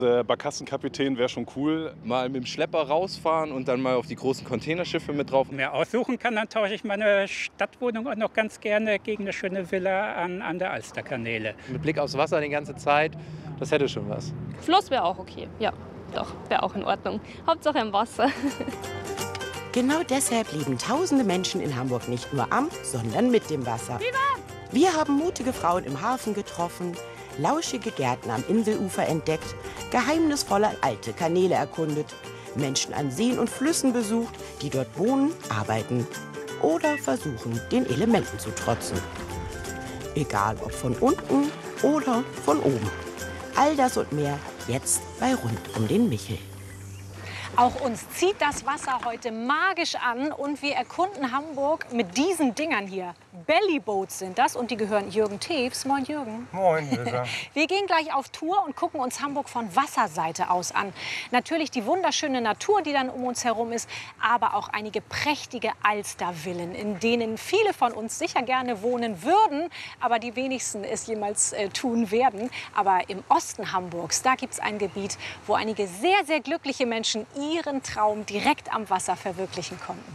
Der Barkassenkapitän wäre schon cool. Mal mit dem Schlepper rausfahren und dann mal auf die großen Containerschiffe mit drauf. Mehr aussuchen kann, dann tausche ich meine Stadtwohnung auch noch ganz gerne gegen eine schöne Villa an der Alsterkanäle. Mit Blick aufs Wasser die ganze Zeit, das hätte schon was. Fluss wäre auch okay, ja, doch, wäre auch in Ordnung. Hauptsache im Wasser. Genau deshalb leben tausende Menschen in Hamburg nicht nur am, sondern mit dem Wasser. Wir haben mutige Frauen im Hafen getroffen, lauschige Gärten am Inselufer entdeckt, geheimnisvolle alte Kanäle erkundet, Menschen an Seen und Flüssen besucht, die dort wohnen, arbeiten oder versuchen, den Elementen zu trotzen. Egal ob von unten oder von oben. All das und mehr jetzt bei Rund um den Michel. Auch uns zieht das Wasser heute magisch an und wir erkunden Hamburg mit diesen Dingern hier. Bellyboats sind das und die gehören Jürgen Tews. Moin Jürgen. Moin, Lisa. Wir gehen gleich auf Tour und gucken uns Hamburg von Wasserseite aus an. Natürlich die wunderschöne Natur, die dann um uns herum ist, aber auch einige prächtige Alstervillen, in denen viele von uns sicher gerne wohnen würden, aber die wenigsten es jemals tun werden. Aber im Osten Hamburgs, da gibt es ein Gebiet, wo einige sehr, sehr glückliche Menschen ihren Traum direkt am Wasser verwirklichen konnten.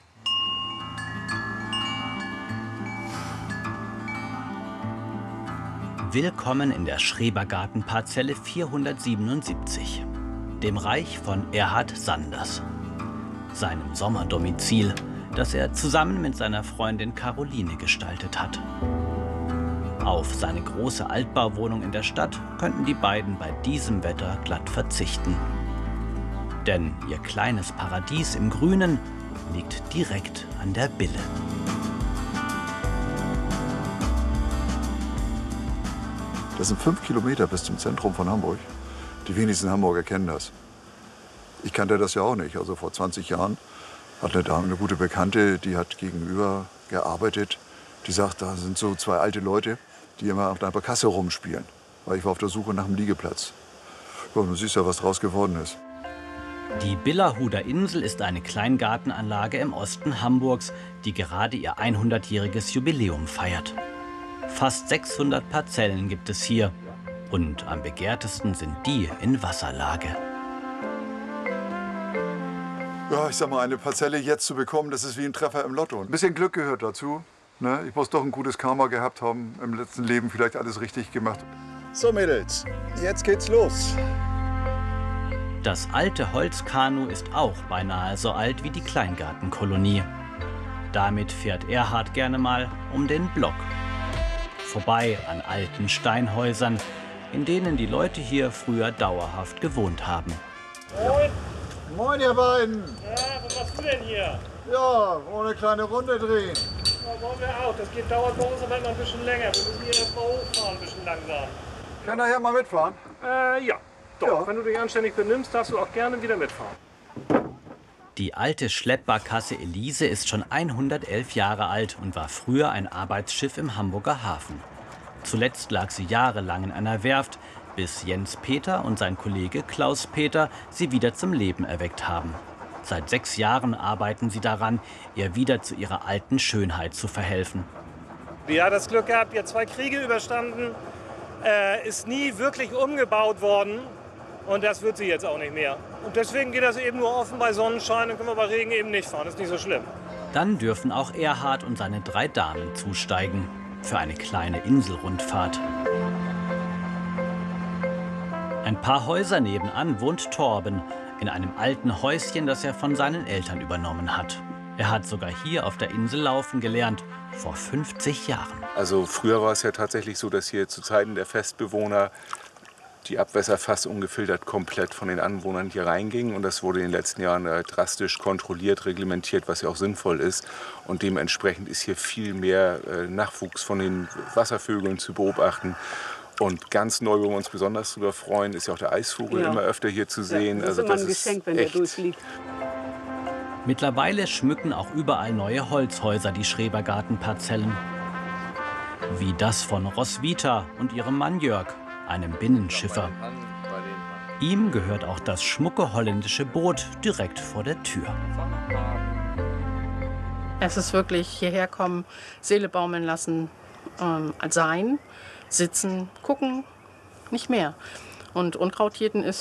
Willkommen in der Schrebergarten-Parzelle 477, dem Reich von Erhard Sanders, seinem Sommerdomizil, das er zusammen mit seiner Freundin Caroline gestaltet hat. Auf seine große Altbauwohnung in der Stadt könnten die beiden bei diesem Wetter glatt verzichten. Denn ihr kleines Paradies im Grünen liegt direkt an der Bille. Das sind 5 Kilometer bis zum Zentrum von Hamburg. Die wenigsten Hamburger kennen das. Ich kannte das ja auch nicht. Also vor 20 Jahren hat eine Dame, eine gute Bekannte, die hat gegenüber gearbeitet. Die sagt, da sind so 2 alte Leute, die immer auf der Barkasse rumspielen. Weil ich war auf der Suche nach einem Liegeplatz. Ja, und du siehst ja, was draus geworden ist. Die Billerhuder Insel ist eine Kleingartenanlage im Osten Hamburgs, die gerade ihr 100-jähriges Jubiläum feiert. Fast 600 Parzellen gibt es hier und am begehrtesten sind die in Wasserlage. Ja, ich sag mal, eine Parzelle jetzt zu bekommen, das ist wie ein Treffer im Lotto. Ein bisschen Glück gehört dazu. Ne? Ich muss doch ein gutes Karma gehabt haben, im letzten Leben vielleicht alles richtig gemacht. So Mädels, jetzt geht's los. Das alte Holzkanu ist auch beinahe so alt wie die Kleingartenkolonie. Damit fährt Erhard gerne mal um den Block. Vorbei an alten Steinhäusern, in denen die Leute hier früher dauerhaft gewohnt haben. Moin! Moin, ihr beiden! Ja, was machst du denn hier? Ja, wollen eine kleine Runde drehen. Ja, wollen wir auch. Das dauert bei uns aber immer ein bisschen länger. Wir müssen hier erst mal hochfahren, ein bisschen langsam. Kann nachher mal mitfahren? Ja. Doch, Ja. wenn du dich anständig benimmst, darfst du auch gerne wieder mitfahren. Die alte Schleppbarkasse Elise ist schon 111 Jahre alt und war früher ein Arbeitsschiff im Hamburger Hafen. Zuletzt lag sie jahrelang in einer Werft, bis Jens Peter und sein Kollege Klaus Peter sie wieder zum Leben erweckt haben. Seit 6 Jahren arbeiten sie daran, ihr wieder zu ihrer alten Schönheit zu verhelfen. Ja, das Glück gehabt, ihr 2 Kriege überstanden, ist nie wirklich umgebaut worden. Und das wird sie jetzt auch nicht mehr. Und deswegen geht das eben nur offen bei Sonnenschein, dann können wir bei Regen eben nicht fahren. Das ist nicht so schlimm. Dann dürfen auch Erhard und seine 3 Damen zusteigen für eine kleine Inselrundfahrt. Ein paar Häuser nebenan wohnt Torben in einem alten Häuschen, das er von seinen Eltern übernommen hat. Er hat sogar hier auf der Insel laufen gelernt, vor 50 Jahren. Also früher war es ja tatsächlich so, dass hier zu Zeiten der Festbewohner die Abwässer fast ungefiltert komplett von den Anwohnern hier reingingen. Und das wurde in den letzten Jahren drastisch kontrolliert, reglementiert, was ja auch sinnvoll ist. Und dementsprechend ist hier viel mehr Nachwuchs von den Wasservögeln zu beobachten. Und ganz neu, wo wir uns besonders darüber freuen, ist ja auch der Eisvogel immer öfter hier zu sehen. Ja, das ist immer ein Geschenk, wenn der durchfliegt. Mittlerweile schmücken auch überall neue Holzhäuser die Schrebergartenparzellen. Wie das von Roswitha und ihrem Mann Jörg, einem Binnenschiffer. Ihm gehört auch das schmucke holländische Boot direkt vor der Tür. Es ist wirklich hierher kommen, Seele baumeln lassen, sein, sitzen, gucken, nicht mehr. Und Unkraut jäten ist